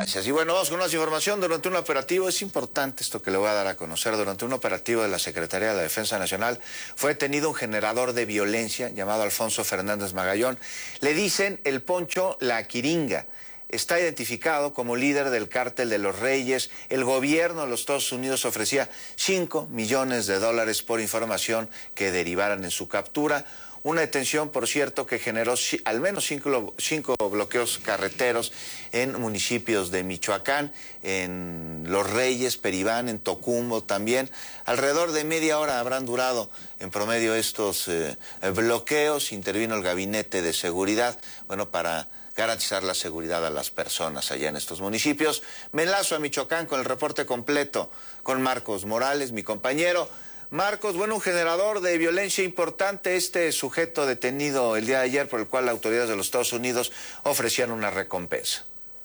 Gracias. Y bueno, vamos con más información. Durante un operativo, es importante esto que le voy a dar a conocer, durante un operativo de la Secretaría de la Defensa Nacional fue detenido un generador de violencia llamado Alfonso Fernández Magallón. Le dicen el Poncho La Quiringa. Está identificado como líder del Cártel de los Reyes. El gobierno de los Estados Unidos ofrecía $5 millones por información que derivaran en su captura. Una detención, por cierto, que generó al menos cinco bloqueos carreteros en municipios de Michoacán, en Los Reyes, Peribán, en Tocumbo también. Alrededor de media hora habrán durado en promedio estos bloqueos. Intervino el Gabinete de Seguridad, bueno, para garantizar la seguridad a las personas allá en estos municipios. Me enlazo a Michoacán con el reporte completo con Marcos Morales, mi compañero. Marcos, bueno, un generador de violencia importante, este sujeto detenido el día de ayer por el cual las autoridades de los Estados Unidos ofrecían una recompensa.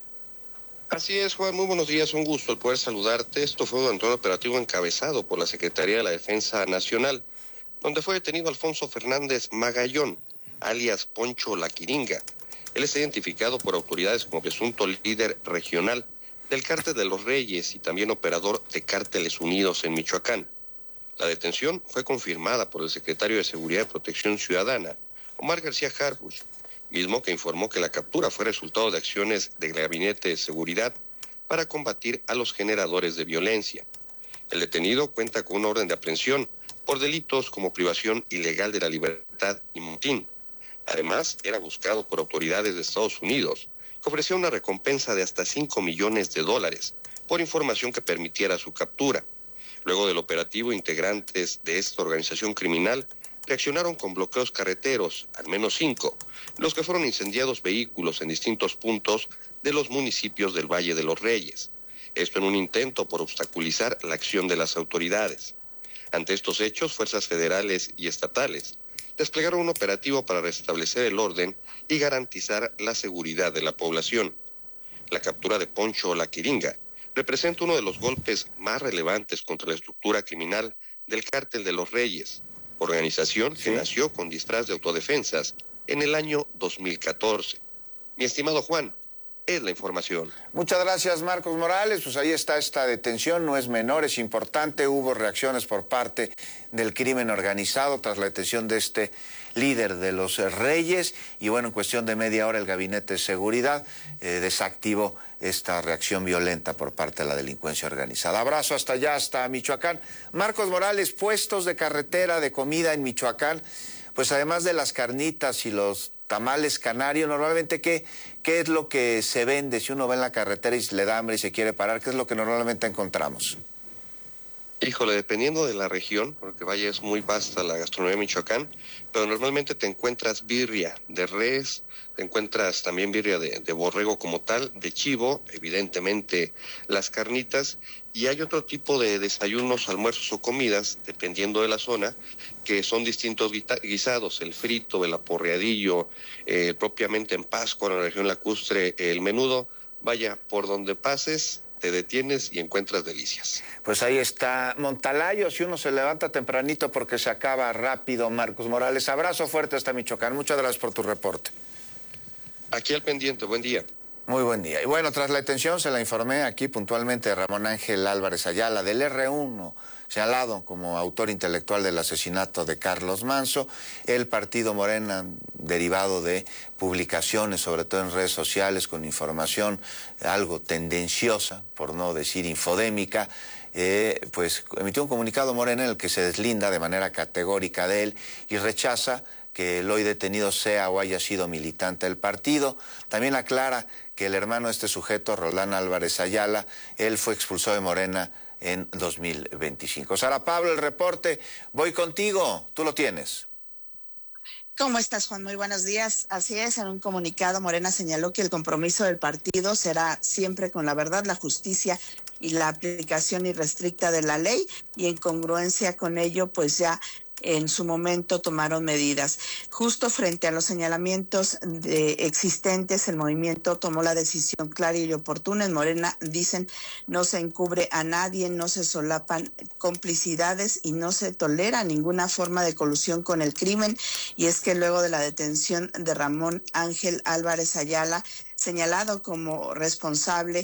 Así es, Juan, muy buenos días, un gusto el poder saludarte. Esto fue durante un operativo encabezado por la Secretaría de la Defensa Nacional, donde fue detenido Alfonso Fernández Magallón, alias Poncho La Quiringa. Él está identificado por autoridades como presunto líder regional del Cártel de los Reyes y también operador de Cárteles Unidos en Michoacán. La detención fue confirmada por el secretario de Seguridad y Protección Ciudadana, Omar García Harfuch, mismo que informó que la captura fue resultado de acciones del Gabinete de Seguridad para combatir a los generadores de violencia. El detenido cuenta con una orden de aprehensión por delitos como privación ilegal de la libertad y motín. Además, era buscado por autoridades de Estados Unidos, que ofrecían una recompensa de hasta $5 millones por información que permitiera su captura. Luego del operativo, integrantes de esta organización criminal reaccionaron con bloqueos carreteros, al menos 5, los que fueron incendiados vehículos en distintos puntos de los municipios del Valle de los Reyes. Esto en un intento por obstaculizar la acción de las autoridades. Ante estos hechos, fuerzas federales y estatales desplegaron un operativo para restablecer el orden y garantizar la seguridad de la población. La captura de Poncho La Quiringa representa uno de los golpes más relevantes contra la estructura criminal del Cártel de los Reyes, organización que nació con disfraz de autodefensas en el año 2014. Mi estimado Juan, es la información. Muchas gracias, Marcos Morales. Pues ahí está esta detención, no es menor, es importante. Hubo reacciones por parte del crimen organizado tras la detención de este líder de los Reyes. Y bueno, en cuestión de media hora el Gabinete de Seguridad desactivó esta reacción violenta por parte de la delincuencia organizada. Abrazo hasta allá, hasta Michoacán. Marcos Morales, puestos de carretera, de comida en Michoacán, pues además de las carnitas y los tamales canarios, normalmente, ¿qué es lo que se vende si uno va en la carretera y le da hambre y se quiere parar? ¿Qué es lo que normalmente encontramos? Híjole, dependiendo de la región, porque vaya, es muy vasta la gastronomía de Michoacán, pero normalmente te encuentras birria de res, te encuentras también birria de borrego como tal, de chivo, evidentemente las carnitas, y hay otro tipo de desayunos, almuerzos o comidas, dependiendo de la zona, que son distintos guisados, el frito, el aporreadillo, propiamente en Pátzcuaro, en la región lacustre, el menudo. Vaya, por donde pases, te detienes y encuentras delicias. Pues ahí está Montalayo, si uno se levanta tempranito porque se acaba rápido. Marcos Morales, abrazo fuerte hasta Michoacán, muchas gracias por tu reporte. Aquí al pendiente, buen día. Muy buen día. Y bueno, tras la detención se la informé aquí puntualmente de Ramón Ángel Álvarez Ayala, del R1, señalado como autor intelectual del asesinato de Carlos Manso. El partido Morena, derivado de publicaciones, sobre todo en redes sociales, con información algo tendenciosa, por no decir infodémica, pues emitió un comunicado Morena en el que se deslinda de manera categórica de él y rechaza que el hoy detenido sea o haya sido militante del partido. También aclara que el hermano de este sujeto, Roldán Álvarez Ayala, él fue expulsado de Morena en 2025. Sara Pablo, el reporte, voy contigo, tú lo tienes. ¿Cómo estás, Juan? Muy buenos días. Así es, en un comunicado Morena señaló que el compromiso del partido será siempre con la verdad, la justicia y la aplicación irrestricta de la ley, y en congruencia con ello, pues ya en su momento tomaron medidas. Justo frente a los señalamientos existentes, el movimiento tomó la decisión clara y oportuna. En Morena dicen, no se encubre a nadie, no se solapan complicidades y no se tolera ninguna forma de colusión con el crimen. Y es que luego de la detención de Ramón Ángel Álvarez Ayala, señalado como responsable